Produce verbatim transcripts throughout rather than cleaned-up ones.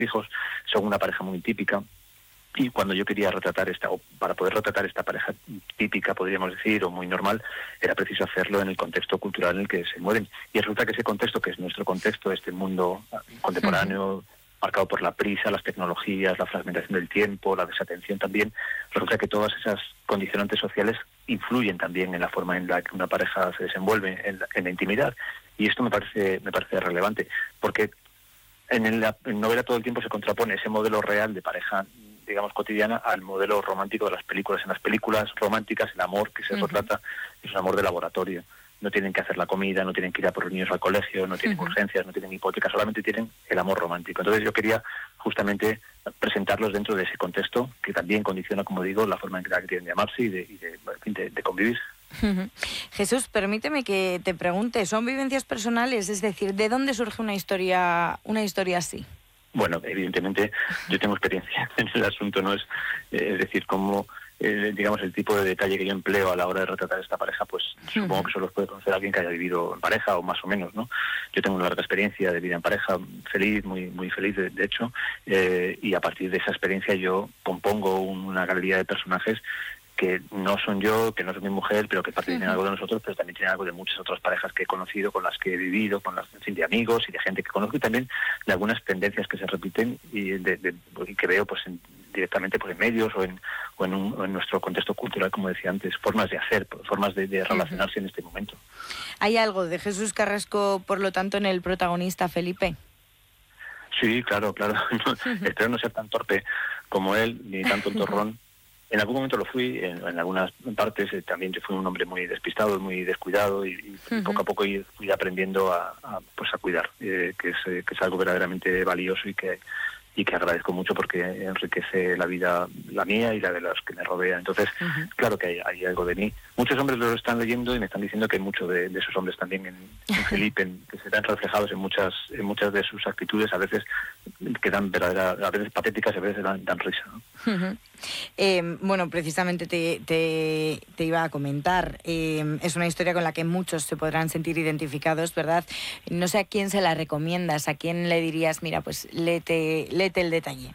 hijos, son una pareja muy típica. Y cuando yo quería retratar esta, o para poder retratar esta pareja típica, podríamos decir, o muy normal, era preciso hacerlo en el contexto cultural en el que se mueven. Y resulta que ese contexto, que es nuestro contexto, este mundo contemporáneo, uh-huh. marcado por la prisa, las tecnologías, la fragmentación del tiempo, la desatención también, resulta que todas esas condicionantes sociales influyen también en la forma en la que una pareja se desenvuelve en la, en la intimidad. Y esto me parece, me parece relevante, porque en la en novela todo el tiempo se contrapone ese modelo real de pareja, digamos, cotidiana, al modelo romántico de las películas. En las películas románticas, el amor que se uh-huh. retrata es un amor de laboratorio. No tienen que hacer la comida, no tienen que ir a por los niños al colegio, no tienen uh-huh. urgencias, no tienen hipotecas, solamente tienen el amor romántico. Entonces yo quería justamente presentarlos dentro de ese contexto que también condiciona, como digo, la forma en que tienen de amarse y de, y de, de, de convivir. Uh-huh. Jesús, permíteme que te pregunte, ¿son vivencias personales? Es decir, ¿de dónde surge una historia, una historia así? Bueno, evidentemente yo tengo experiencia en el asunto, ¿no? Es, eh, es decir, como, eh, digamos, el tipo de detalle que yo empleo a la hora de retratar esta pareja, pues uh-huh. supongo que solo puede conocer alguien que haya vivido en pareja, o más o menos, ¿no? Yo tengo una larga experiencia de vida en pareja, feliz, muy muy feliz, de, de hecho, eh, y a partir de esa experiencia yo compongo una galería de personajes que no son yo, que no son mi mujer, pero que parte tienen algo de nosotros, pero también tienen algo de muchas otras parejas que he conocido, con las que he vivido, con las, en fin, de amigos y de gente que conozco, y también de algunas tendencias que se repiten y, de, de, y que veo pues en, directamente pues en medios o en, o, en un, o en nuestro contexto cultural, como decía antes, formas de hacer, formas de, de relacionarse uh-huh. en este momento. ¿Hay algo de Jesús Carrasco, por lo tanto, en el protagonista Felipe? Sí, claro, claro. No, uh-huh. espero no ser tan torpe como él, ni tan tontorrón. En algún momento lo fui, en, en algunas partes eh, también yo fui un hombre muy despistado, muy descuidado, y, y uh-huh. poco a poco fui aprendiendo a, a, pues a cuidar, eh, que, es, eh, que es algo verdaderamente valioso y que y que agradezco mucho porque enriquece la vida, la mía y la de los que me rodean. Entonces, uh-huh. claro que hay, hay algo de mí. Muchos hombres lo están leyendo y me están diciendo que hay mucho de, de esos hombres también en, en Felipe, en, que se ven reflejados en muchas en muchas de sus actitudes, a veces quedan verdaderas, a veces patéticas y a veces dan, dan risa, ¿no? Uh-huh. Eh, bueno, precisamente te, te, te iba a comentar, eh, es una historia con la que muchos se podrán sentir identificados, ¿verdad? No sé a quién se la recomiendas, a quién le dirías, mira, pues léete, léete el detalle.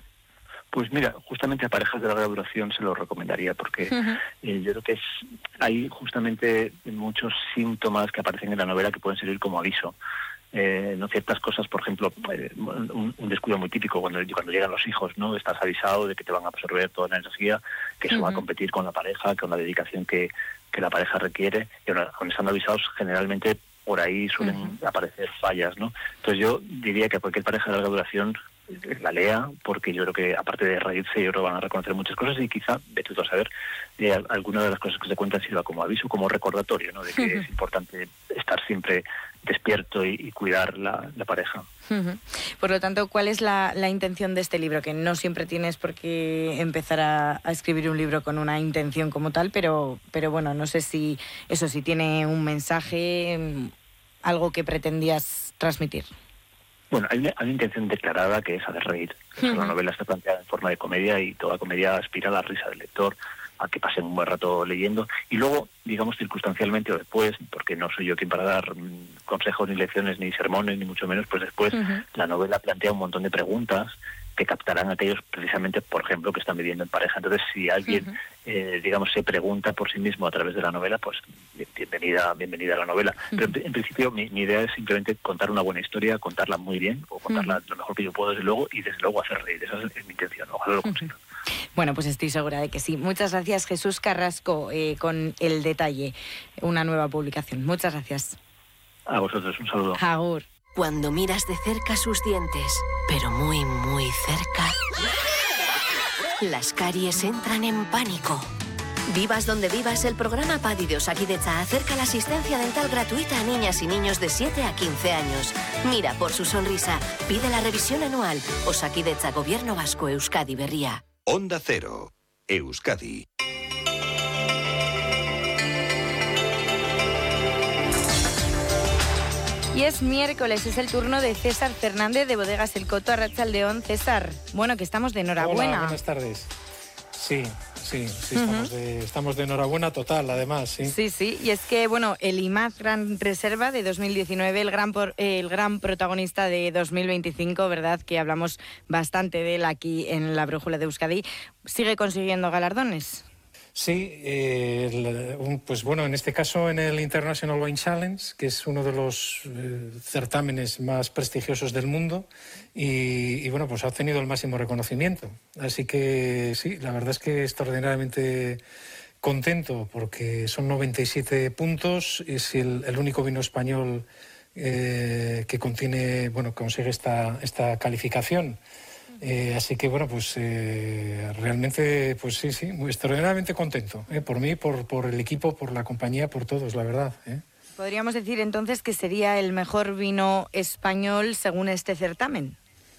Pues mira, justamente a parejas de larga duración se lo recomendaría, porque uh-huh. eh, yo creo que es hay justamente muchos síntomas que aparecen en la novela que pueden servir como aviso. Eh, no ciertas cosas, por ejemplo, eh, un, un descuido muy típico cuando cuando llegan los hijos, ¿no? Estás avisado de que te van a absorber toda la energía, que eso uh-huh. va a competir con la pareja, con la dedicación que, que la pareja requiere, y cuando están avisados generalmente por ahí suelen uh-huh. aparecer fallas, ¿no? Entonces yo diría que a cualquier pareja de larga duración la lea, porque yo creo que aparte de reírse, yo creo que van a reconocer muchas cosas, y quizá, vete tú a saber, eh, alguna de las cosas que se cuentan sirva como aviso, como recordatorio, ¿no? De que uh-huh. es importante estar siempre despierto y, y cuidar la, la pareja. Uh-huh. Por lo tanto, ¿cuál es la, la intención de este libro? Que no siempre tienes por qué empezar a, a escribir un libro con una intención como tal, pero, pero bueno, no sé si eso sí tiene un mensaje, algo que pretendías transmitir. Bueno, hay una, hay una intención declarada que es hacer reír. Uh-huh. La novela está planteada en forma de comedia y toda comedia aspira a la risa del lector, a que pasen un buen rato leyendo, y luego, digamos, circunstancialmente o después, porque no soy yo quien para dar mm, consejos, ni lecciones, ni sermones, ni mucho menos, pues después uh-huh. la novela plantea un montón de preguntas que captarán a aquellos precisamente, por ejemplo, que están viviendo en pareja. Entonces, si alguien, uh-huh. eh, digamos, se pregunta por sí mismo a través de la novela, pues bienvenida, bienvenida a la novela. Uh-huh. Pero en, en principio mi, mi idea es simplemente contar una buena historia, contarla muy bien, o contarla uh-huh. lo mejor que yo puedo, desde luego, y desde luego hacer reír. Esa es, es mi intención, ojalá lo consiga. Uh-huh. Bueno, pues estoy segura de que sí. Muchas gracias, Jesús Carrasco, eh, con El Detalle, una nueva publicación. Muchas gracias. A vosotros, un saludo. Agur. Cuando miras de cerca sus dientes, pero muy, muy cerca, las caries entran en pánico. Vivas donde vivas, el programa PADI de Osakidetza acerca la asistencia dental gratuita a niñas y niños de siete a quince años. Mira por su sonrisa, pide la revisión anual. Osakidetza, Gobierno Vasco, Euskadi Berria. Onda Cero, Euskadi. Y es miércoles, es el turno de César Fernández de Bodegas El Coto. Arratsaldeón, César. Bueno, que estamos de enhorabuena. Hola, buenas tardes. Sí, sí, sí, estamos, uh-huh. de, estamos de enhorabuena total, además, sí. Sí, sí, y es que, bueno, el I M A Z Gran Reserva de dos mil diecinueve, el gran, por, el gran protagonista de dos mil veinticinco, ¿verdad?, que hablamos bastante de él aquí en la Brújula de Euskadi, sigue consiguiendo galardones. Sí, eh, el, un, pues bueno, en este caso en el International Wine Challenge, que es uno de los eh, certámenes más prestigiosos del mundo, y, y bueno, pues ha obtenido el máximo reconocimiento. Así que sí, la verdad es que extraordinariamente contento, porque son noventa y siete puntos, es el, el único vino español eh, que contiene, bueno, consigue esta, esta calificación. Eh, así que bueno, pues eh, realmente, pues sí, sí, muy extraordinariamente contento, eh, por mí, por, por el equipo, por la compañía, por todos, la verdad. Eh. ¿Podríamos decir entonces que sería el mejor vino español según este certamen?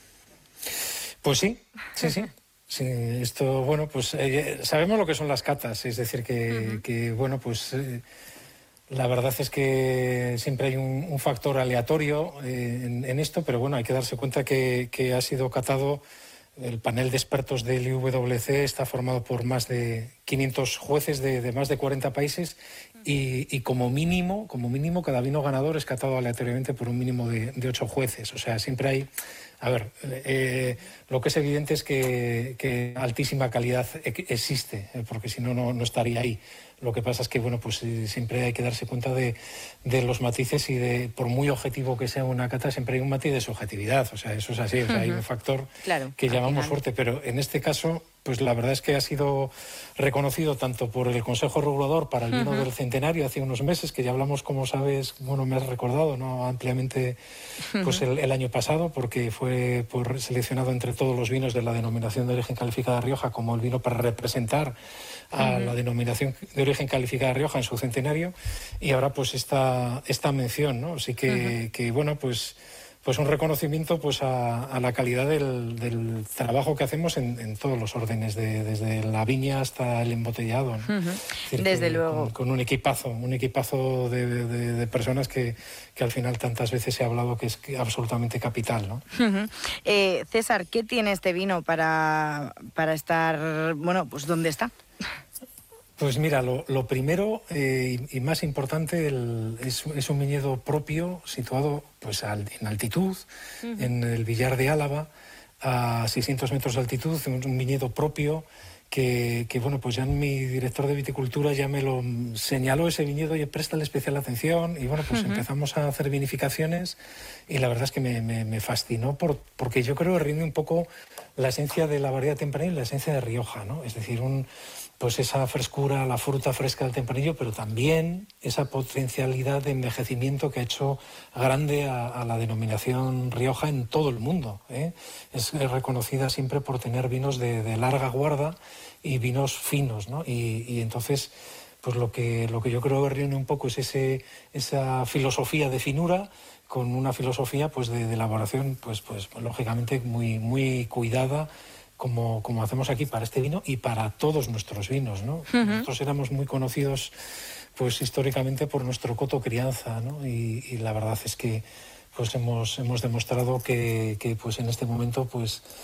Pues sí, sí, sí. Sí, esto, bueno, pues eh, sabemos lo que son las catas, es decir, que, uh-huh. que bueno, pues eh, la verdad es que siempre hay un, un factor aleatorio eh, en, en esto, pero bueno, hay que darse cuenta que, que ha sido catado, el panel de expertos del I W C está formado por más de quinientos jueces de, de más de cuarenta países y, y como mínimo, como mínimo, cada vino ganador es catado aleatoriamente por un mínimo de, de ocho jueces, o sea, siempre hay... A ver, eh, lo que es evidente es que, que altísima calidad existe, eh, porque si no, no estaría ahí. Lo que pasa es que, bueno, pues eh, siempre hay que darse cuenta de, de los matices y de, por muy objetivo que sea una cata, siempre hay un matiz de subjetividad. O sea, eso es así, o sea, uh-huh. hay un factor claro, que llamamos final. fuerte, pero en este caso, pues la verdad es que ha sido reconocido tanto por el Consejo Regulador para el vino uh-huh. del centenario hace unos meses, que ya hablamos, como sabes, bueno, me has recordado, ¿no?, ampliamente, pues uh-huh. el, el año pasado, porque fue por, seleccionado entre todos los vinos de la denominación de origen calificada Rioja como el vino para representar a uh-huh. la denominación de origen calificada Rioja en su centenario, y ahora pues esta, esta mención, ¿no? Así que, uh-huh. que bueno, pues... pues un reconocimiento pues a, a la calidad del, del trabajo que hacemos en, en todos los órdenes, de, desde la viña hasta el embotellado, ¿no? Uh-huh. Decir, desde que, luego. Con, con un equipazo, un equipazo de, de, de personas que, que al final tantas veces se ha hablado que es absolutamente capital, ¿no? Uh-huh. eh, César, ¿qué tiene este vino para, para estar, bueno, pues dónde está? Pues mira, lo, lo primero eh, y, y más importante el, es, es un viñedo propio situado pues al, en altitud, uh-huh. en el Villar de Álava, a seiscientos metros de altitud, un, un viñedo propio que, que, bueno, pues ya mi director de viticultura ya me lo señaló ese viñedo y préstale especial atención, y bueno, pues uh-huh. empezamos a hacer vinificaciones y la verdad es que me, me, me fascinó por, porque yo creo que rinde un poco la esencia de la variedad tempranillo y la esencia de Rioja, ¿no? Es decir, un... pues esa frescura, la fruta fresca del tempranillo, pero también esa potencialidad de envejecimiento que ha hecho grande a, a la denominación Rioja en todo el mundo, ¿eh? Es reconocida siempre por tener vinos de, de larga guarda y vinos finos, ¿no? Y, y entonces, pues lo que, lo que yo creo que reúne un poco es ese, esa filosofía de finura con una filosofía pues de, de elaboración, pues, pues lógicamente muy, muy cuidada, Como, como hacemos aquí para este vino y para todos nuestros vinos, ¿no? Uh-huh. Nosotros éramos muy conocidos, pues históricamente por nuestro coto crianza, ¿no? Y, y la verdad es que, pues hemos, hemos demostrado que, que, pues en este momento, pues